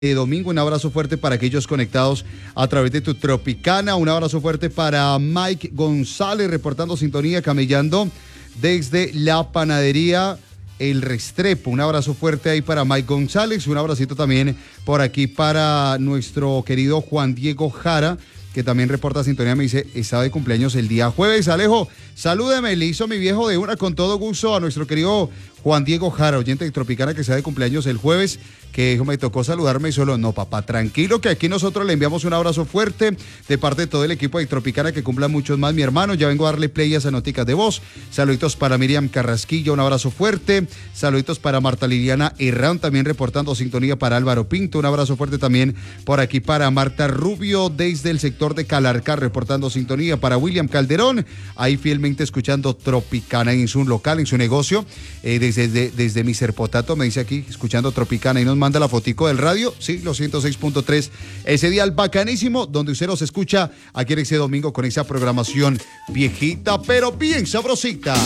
domingo. Un abrazo fuerte para aquellos conectados a través de tu Tropicana. Un abrazo fuerte para Mike González reportando sintonía, camellando desde la panadería El Restrepo. Un abrazo fuerte ahí para Mike González. Un abracito también por aquí para nuestro querido Juan Diego Jara, que también reporta sintonía. Me dice, está de cumpleaños el día jueves. Alejo, salúdeme, le hizo mi viejo de una con todo gusto a nuestro querido Juan Diego Jara, oyente de Tropicana, que está de cumpleaños el jueves, que me tocó saludarme y solo, no papá, tranquilo, que aquí nosotros le enviamos un abrazo fuerte de parte de todo el equipo de Tropicana, que cumpla muchos más, mi hermano. Ya vengo a darle play a esas noticas de voz. Saluditos para Miriam Carrasquilla, un abrazo fuerte. Saluditos para Marta Liliana Herrán, también reportando sintonía para Álvaro Pinto. Un abrazo fuerte también por aquí para Marta Rubio, desde el sector de Calarcá, reportando sintonía para William Calderón, ahí fielmente escuchando Tropicana en su local, en su negocio, desde Mr. Potato, me dice aquí, escuchando Tropicana, y nos manda la fotico del radio, sí, los 106.3, ese dial bacanísimo, donde usted nos escucha aquí en ese domingo con esa programación viejita, pero bien sabrosita.